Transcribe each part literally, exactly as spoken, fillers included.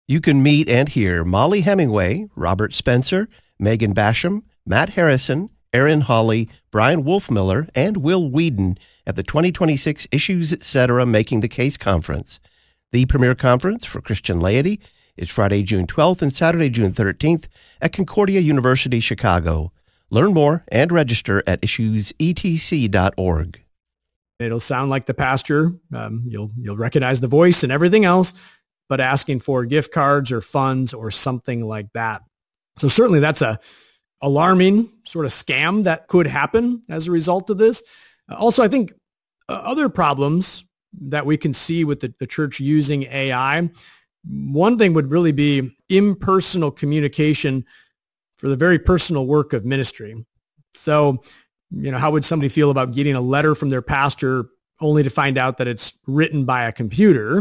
You can meet and hear Molly Hemingway, Robert Spencer, Megan Basham, Matt Harrison, Aaron Hawley, Brian Wolfmiller, and Will Whedon at the twenty twenty-six Issues Etc. Making the Case Conference. The premier conference for Christian laity is Friday, June twelfth and Saturday, June thirteenth at Concordia University, Chicago. Learn more and register at issues e t c dot org. It'll sound like the pastor. Um, you'll you'll recognize the voice and everything else, but asking for gift cards or funds or something like that. So certainly that's a alarming sort of scam that could happen as a result of this. Also, I think uh, other problems that we can see with the, the church using A I, one thing would really be impersonal communication for the very personal work of ministry. So, you know, how would somebody feel about getting a letter from their pastor only to find out that it's written by a computer?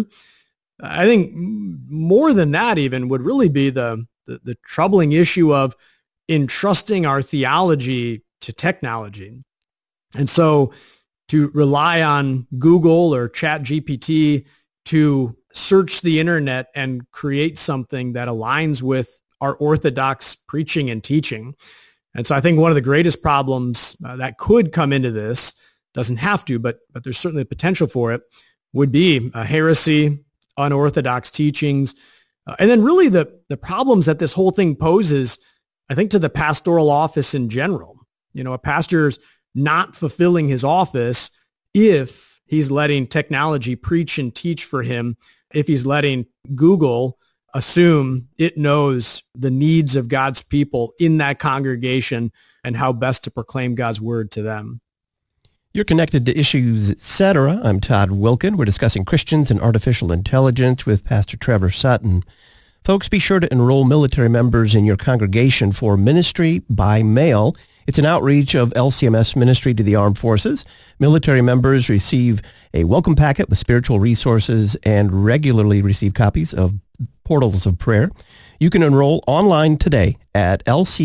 I think more than that even would really be the, the, the troubling issue of entrusting our theology to technology. And so to rely on Google or Chat G P T to search the internet and create something that aligns with our orthodox preaching and teaching. And so I think one of the greatest problems uh, that could come into this, doesn't have to, but but there's certainly a potential for it, would be a heresy, unorthodox teachings, uh, and then really the, the problems that this whole thing poses, I think, to the pastoral office in general. You know, a pastor's not fulfilling his office if he's letting technology preach and teach for him, if he's letting Google assume it knows the needs of God's people in that congregation and how best to proclaim God's word to them. You're connected to Issues Etc. I'm Todd Wilkin. We're discussing Christians and artificial intelligence with Pastor Trevor Sutton. Folks, be sure to enroll military members in your congregation for Ministry by Mail. It's an outreach of L C M S ministry to the armed forces. Military members receive a welcome packet with spiritual resources and regularly receive copies of Portals of Prayer. You can enroll online today at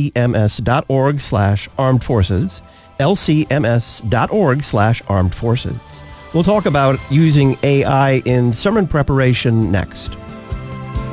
lcms.org slash armed forces, lcms.org slash armed forces. We'll talk about using A I in sermon preparation next.